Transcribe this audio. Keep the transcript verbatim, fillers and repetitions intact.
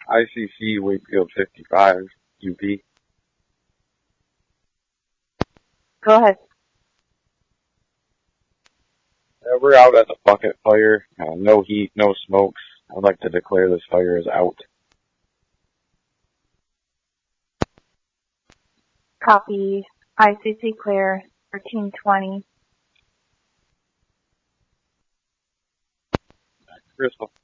I C C Wakefield fifty-five, U P. Go ahead. Uh, we're out at the bucket fire. Uh, no heat, no smokes. I'd like to declare this fire is out. Copy. I C C clear, thirteen twenty. Crystal.